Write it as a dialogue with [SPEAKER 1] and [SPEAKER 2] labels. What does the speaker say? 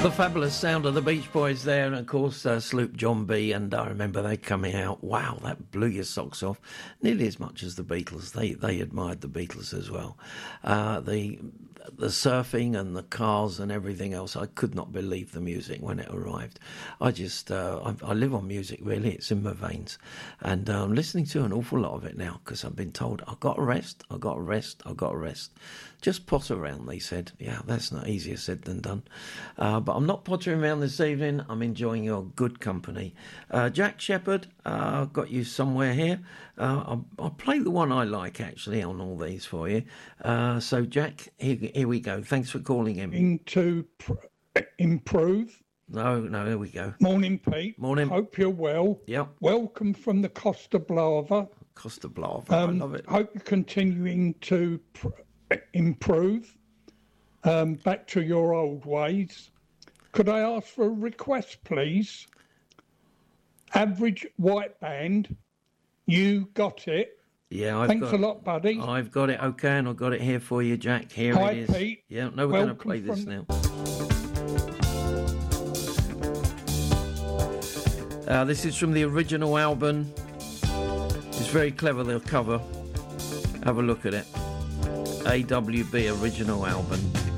[SPEAKER 1] The fabulous sound of the Beach Boys there, and of course Sloop John B, and I remember they coming out, wow, that blew your socks off, nearly as much as the Beatles. They admired the Beatles as well. The surfing and the cars and everything else, I could not believe the music when it arrived. I just, I live on music really, it's in my veins, and I'm listening to an awful lot of it now because I've been told, I've got to rest. Just potter around, they said. Yeah, that's not easier said than done. But I'm not pottering around this evening. I'm enjoying your good company. Jack Shepherd, got you somewhere here. I'll play the one I like, actually, on all these for you. So, Jack, here we go. Thanks for calling in.
[SPEAKER 2] To improve.
[SPEAKER 1] No, here we go.
[SPEAKER 2] Morning, Pete.
[SPEAKER 1] Morning.
[SPEAKER 2] Hope you're well.
[SPEAKER 1] Yep.
[SPEAKER 2] Welcome from the Costa Blava.
[SPEAKER 1] Costa Blava, I love it.
[SPEAKER 2] Hope you're continuing to improve. Back to your old ways. Could I ask for a request, please? Average White Band. You got it.
[SPEAKER 1] Yeah,
[SPEAKER 2] Thanks a lot, buddy.
[SPEAKER 1] I've got it, okay, and I've got it here for you, Jack. Here
[SPEAKER 2] Hi,
[SPEAKER 1] it is.
[SPEAKER 2] Pete.
[SPEAKER 1] Yeah, no, we're going to play this now. This is from the original album. It's very clever, the cover. Have a look at it. AWB original album.